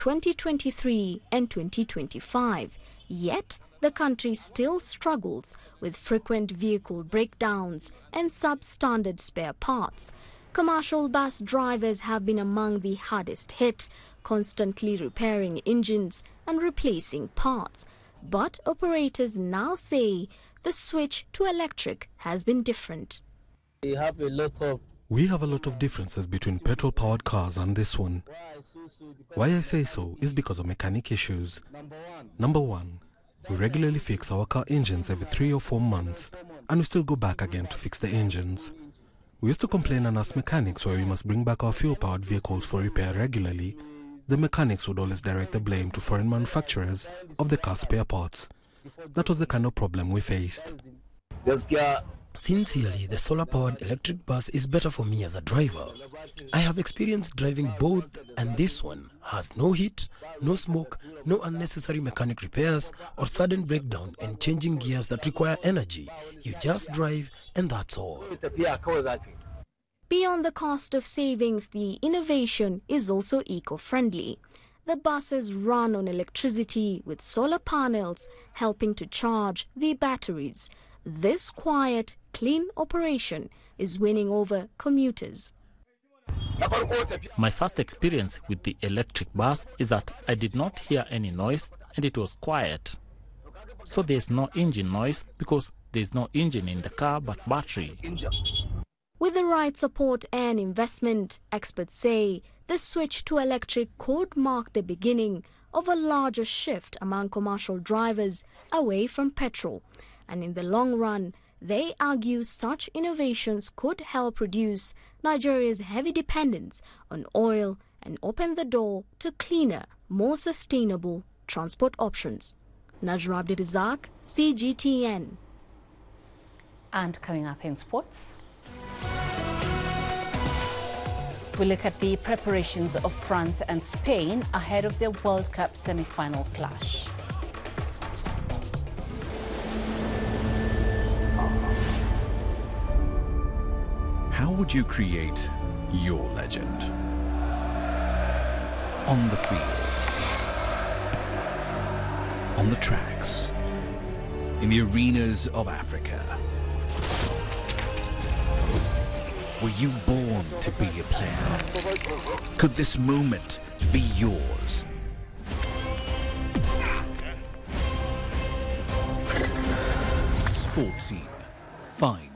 2023 and 2025. Yet, the country still struggles with frequent vehicle breakdowns and substandard spare parts. Commercial bus drivers have been among the hardest hit, constantly repairing engines and replacing parts. But operators now say the switch to electric has been different. We have a lot of differences between petrol-powered cars and this one. Why I say so is because of mechanic issues. Number one, we regularly fix our car engines every 3 or 4 months, and we still go back again to fix the engines. We used to complain and ask mechanics why we must bring back our fuel-powered vehicles for repair regularly. The mechanics would always direct the blame to foreign manufacturers of the car spare parts. That was the kind of problem we faced. Sincerely, the solar-powered electric bus is better for me as a driver. I have experience driving both, and this one has no heat, no smoke, no unnecessary mechanic repairs or sudden breakdown and changing gears that require energy. You just drive and that's all. Beyond the cost of savings, the innovation is also eco-friendly. The buses run on electricity with solar panels helping to charge the batteries. This quiet, clean operation is winning over commuters. My first experience with the electric bus is that I did not hear any noise and it was quiet. So there's no engine noise because there's no engine in the car but battery. With the right support and investment, experts say the switch to electric could mark the beginning of a larger shift among commercial drivers away from petrol. And in the long run, they argue such innovations could help reduce Nigeria's heavy dependence on oil and open the door to cleaner, more sustainable transport options. Najma Abdirazak, CGTN. And coming up in sports, we look at the preparations of France and Spain ahead of their World Cup semi-final clash. How would you create your legend? On the fields, on the tracks, in the arenas of Africa. Were you born to be a player? Could this moment be yours? Sports Scene. Find